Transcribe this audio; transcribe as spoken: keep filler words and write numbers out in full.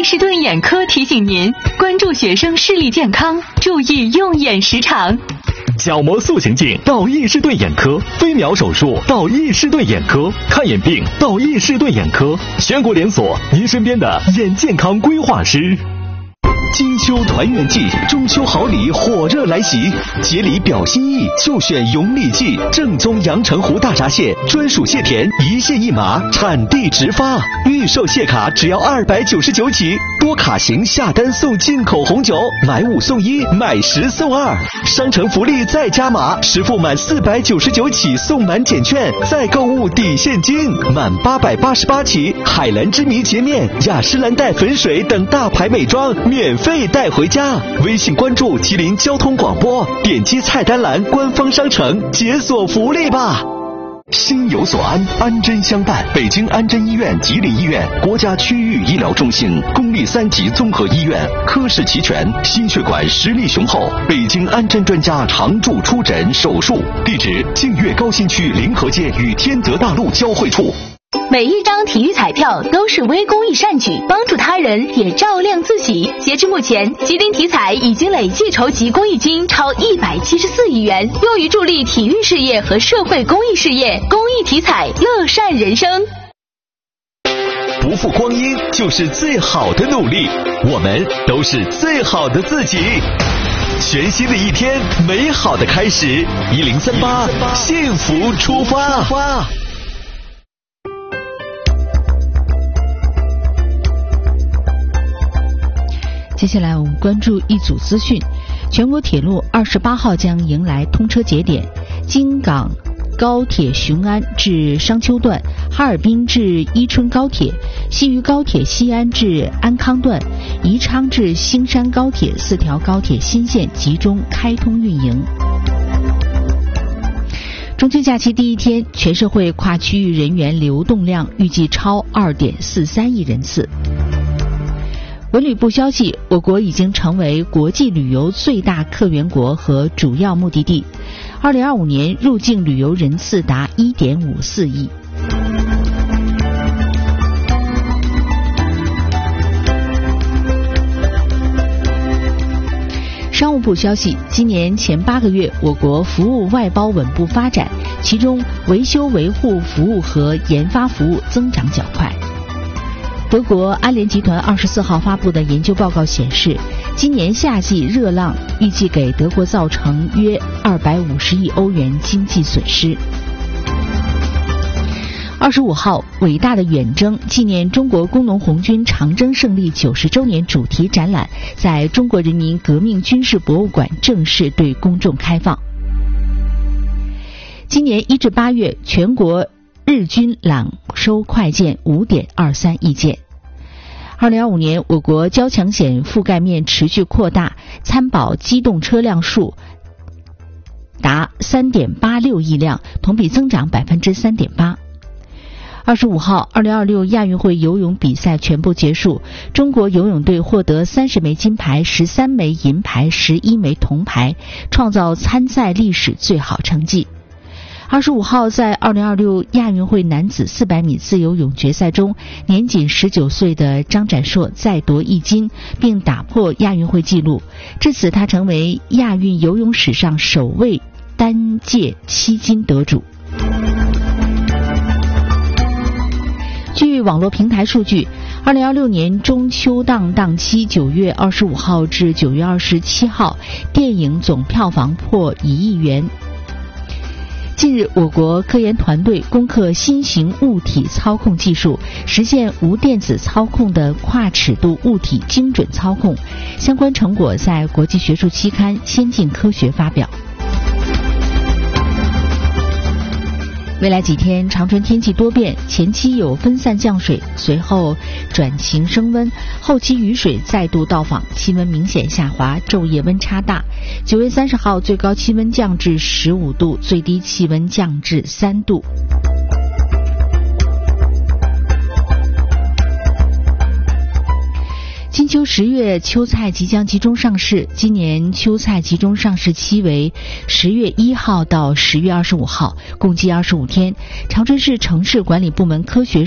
士顿眼科提醒您关注学生视力健康，注意用眼时长。 角膜塑形镜到易士顿眼科，飞秒手术到易士顿眼科，看眼病到易士顿眼科，全国连锁，您身边的眼健康规划师。 金秋团圆季，中秋好礼火热来袭，节礼表心意，就选永礼记正宗阳澄湖大闸蟹，专属蟹田，一蟹一码，产地直发，预售蟹卡只要二百九十九起，多卡型下单送进口红酒，买五送一，买十送二，商城福利再加码，实付满四百九十九起送满减券，再购物抵现金，满八百八十八起，海蓝之谜洁面、雅诗兰黛粉水等大牌美妆免费带回家。微信关注吉林交通广播，点击菜单栏官方商城解锁福利吧。心有所安，安贞相伴。北京安贞医院、吉林医院国家区域医疗中心，公立三级综合医院，科室齐全，心血管实力雄厚。北京安贞专家常驻出诊手术，地址：净月高新区临河街与天德大路交汇处。 每一张体育彩票都是微公益善举，帮助他人也照亮自己。截至目前，吉林体彩已经累计筹集公益金超一百七十四亿元，用于助力体育事业和社会公益事业。公益体彩，乐善人生。 不负光阴就是最好的努力，我们都是最好的自己。全新的一天，美好的开始。一零三八，幸福出发。 接下来我们关注一组资讯。全国铁路二十八号将迎来通车节点，京港高铁雄安至商丘段，哈尔滨至伊春高铁，西渝高铁西安至安康段，宜昌至兴山高铁四条高铁新线集中开通运营。中秋假期第一天，全社会跨区域人员流动量预计超 二点四三亿人次。文旅部消息，我国已经成为国际旅游最大客源国和主要目的地。二零二五年入境旅游人次达 一点五四亿。商务部消息，今年前八个月，我国服务外包稳步发展，其中维修维护服务和研发服务增长较快。德国安联集团二十四号发布的研究报告显示，今年夏季热浪预计给德国造成约二百五十亿欧元经济损失。二十五号，伟大的远征纪念中国工农红军长征胜利九十周年主题展览在中国人民革命军事博物馆正式对公众开放。今年一至八月，全国日均揽收快件 五点二三亿件。二零二五年，我国交强险覆盖面持续扩大，参保机动车辆数达 三点八六亿辆，同比增长 百分之三点八。二十五号，二零二六亚运会游泳比赛全部结束，中国游泳队获得三十枚金牌、十三枚银牌、十一枚铜牌，创造参赛历史最好成绩。二十五号，在二零二六亚运会男子四百米自由泳决赛中，年仅十九岁的张展硕再夺一金，并打破亚运会纪录。至此，他成为亚运游泳史上首位单届七金得主。据网络平台数据，二零二六年中秋档档期九月二十五号至九月二十七号，电影总票房破一亿元。近日，我国科研团队攻克新型物体操控技术，实现无电子操控的跨尺度物体精准操控，相关成果在国际学术期刊《先进科学》发表。未来几天，长春天气多变，前期有分散降水，随后转晴升温，后期雨水再度到访，气温明显下滑，昼夜温差大。九月三十号，最高气温降至十五度，最低气温降至三度。金秋十月，秋菜即将集中上市。今年秋菜集中上市期为十月一号到十月二十五号，共计二十五天。长春市城市管理部门科学